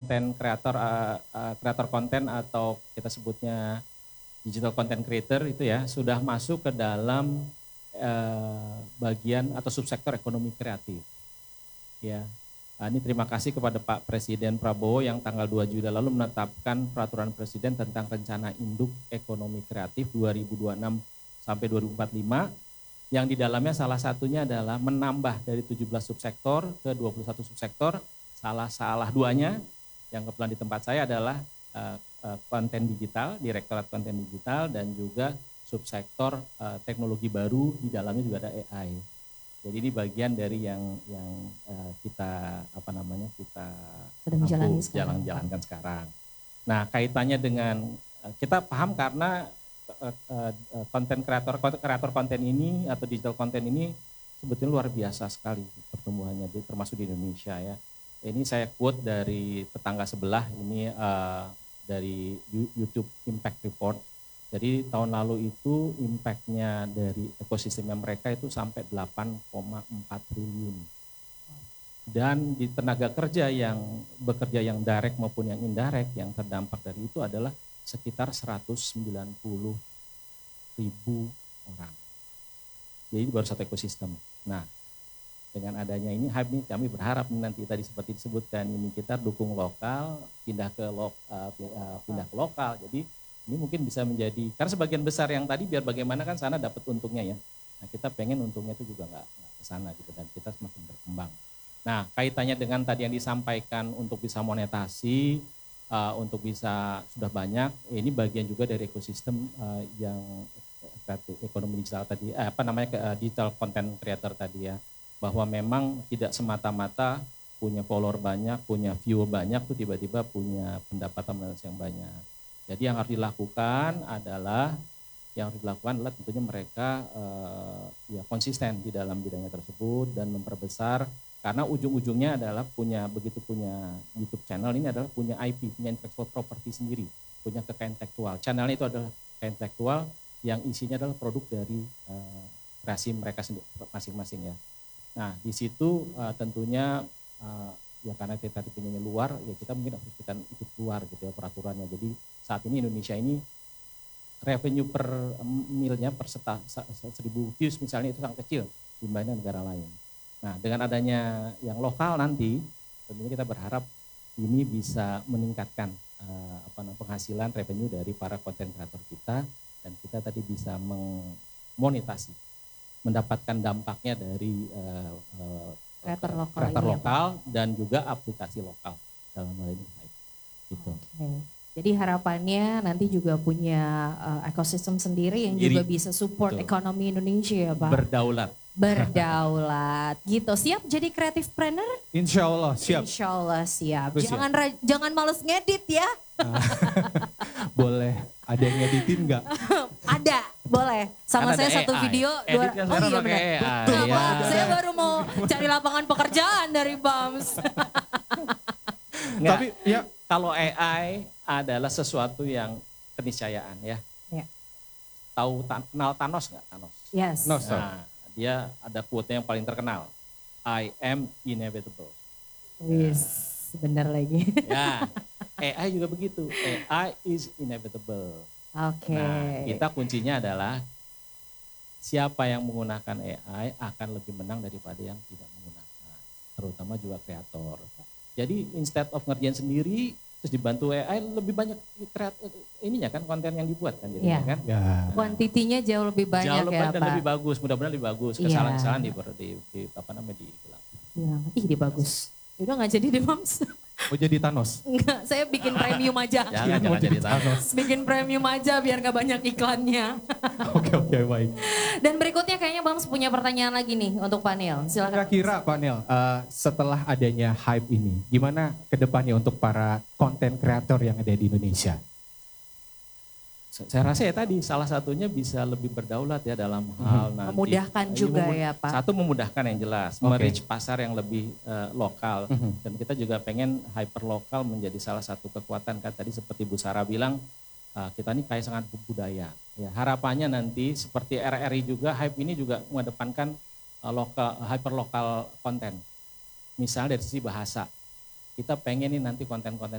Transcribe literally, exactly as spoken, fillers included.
konten kreator, uh, uh, kreator konten atau kita sebutnya digital content creator itu ya sudah masuk ke dalam uh, bagian atau subsektor ekonomi kreatif. Ya, nah, ini terima kasih kepada Pak Presiden Prabowo yang tanggal dua Juli lalu menetapkan peraturan Presiden tentang rencana induk ekonomi kreatif dua ribu dua puluh enam sampai dua ribu empat puluh lima. Yang di dalamnya salah satunya adalah menambah dari tujuh belas subsektor ke dua puluh satu subsektor. Salah salah duanya yang kebetulan di tempat saya adalah uh, uh, konten digital, Direktorat Konten Digital dan juga subsektor uh, teknologi baru, di dalamnya juga ada A I. Jadi ini bagian dari yang yang uh, kita apa namanya kita sedang jalan jalan jalankan sekarang. Nah, kaitannya dengan uh, kita paham karena konten kreator kreator konten ini atau digital konten ini sebetulnya luar biasa sekali pertumbuhannya, termasuk di Indonesia ya. Ini saya quote dari tetangga sebelah ini uh, dari YouTube Impact Report. Jadi tahun lalu itu impactnya dari ekosistemnya mereka itu sampai delapan koma empat triliun. Dan di tenaga kerja yang bekerja yang direct maupun yang indirect yang terdampak dari itu adalah sekitar seratus sembilan puluh ribu orang. Jadi baru satu ekosistem. Nah, dengan adanya ini hype ini kami berharap nanti tadi seperti disebutkan ini kita dukung lokal, pindah ke lo, uh, pindah ke lokal. Jadi ini mungkin bisa menjadi karena sebagian besar yang tadi biar bagaimana kan sana dapat untungnya ya. Nah, kita pengen untungnya itu juga nggak ke sana gitu dan kita semakin berkembang. Nah, kaitannya dengan tadi yang disampaikan untuk bisa monetasi, Uh, untuk bisa sudah banyak, ini bagian juga dari ekosistem uh, yang ekonomi digital tadi, eh, apa namanya uh, digital content creator tadi ya, bahwa memang tidak semata-mata punya follower banyak, punya view banyak, tuh tiba-tiba punya pendapatan yang banyak. Jadi yang harus dilakukan adalah, yang harus dilakukan adalah tentunya mereka uh, ya konsisten di dalam bidangnya tersebut dan memperbesar. Karena ujung-ujungnya adalah punya, begitu punya YouTube channel ini adalah punya I P, punya intellectual property sendiri, punya kekayaan intelektual. Channelnya itu adalah kekayaan intelektual yang isinya adalah produk dari uh, kreasi mereka sendiri masing-masing ya. Nah di situ uh, tentunya uh, ya karena kita pinanya luar, ya kita mungkin harus kita ikut keluar gitu ya peraturannya. Jadi saat ini Indonesia ini revenue per milnya per seta, seribu views misalnya itu sangat kecil dibanding negara lain. Nah dengan adanya yang lokal nanti tentunya kita berharap ini bisa meningkatkan uh, apa namanya penghasilan revenue dari para konten kreator kita dan kita tadi bisa memonetasi, mendapatkan dampaknya dari uh, uh, kreator lokal, kreator ini lokal ya, dan juga aplikasi lokal dalam hal ini. Gitu. Okay. Jadi harapannya nanti juga punya uh, ekosistem sendiri yang Iri, juga bisa support betul. Ekonomi Indonesia ya Pak. Berdaulat. Berdaulat gitu. Siap jadi creative planner? Insya Allah siap. Insya Allah siap. Terus jangan siap. jangan males ngedit ya. Boleh. Ada yang ngeditin nggak? Ada, boleh. Sama kan saya satu A I. video. Dua, oh iya benar. Betul, ya. Pak. Saya baru mau cari lapangan pekerjaan dari B A M S. Nggak, Tapi ya kalau A I adalah sesuatu yang keniscayaan ya. Ya. Tahu kenal Thanos nggak Thanos? Yes. No, Nah, dia ada quote yang paling terkenal. I am inevitable. Wis, benar lagi. Ya, A I juga begitu. A I is inevitable. Oke. Okay. Nah, kita kuncinya adalah siapa yang menggunakan A I akan lebih menang daripada yang tidak menggunakan. Terutama juga kreator. Jadi instead of ngerjain sendiri, terus dibantu A I lebih banyak kreat, ininya kan konten yang dibuat kan jadinya ya. kan. ya. Kuantitinya jauh lebih banyak jauh lebih ya dan Pak. lebih bagus, mudah-mudahan lebih bagus. Iya. Kesalahan-kesalahan di, di, di apa namanya dihilang. Bilang, ih dia bagus. Udah nggak jadi deh Mams. Mau jadi Thanos? Enggak, saya bikin premium aja. Jangan, jangan jadi Thanos. Bikin premium aja biar gak banyak iklannya. Oke oke baik. Dan berikutnya kayaknya Bams punya pertanyaan lagi nih untuk Pak Neil. Silakan. Kira-kira Pak Neil, uh, setelah adanya hype ini, gimana ke depannya untuk para konten kreator yang ada di Indonesia? Saya rasa ya tadi salah satunya bisa lebih berdaulat ya dalam hal nanti. Memudahkan juga memud- ya Pak. Satu memudahkan yang jelas, Oke. merich pasar yang lebih uh, lokal. Mhm. Dan kita juga pengen hyper lokal menjadi salah satu kekuatan kan tadi seperti Bu Sarah bilang uh, kita ini kaya sangat budaya. Ya, harapannya nanti seperti R R I juga hype ini juga mengedepankan uh, lokal hyper lokal konten. Misal dari sisi bahasa. Kita pengen nih nanti konten-konten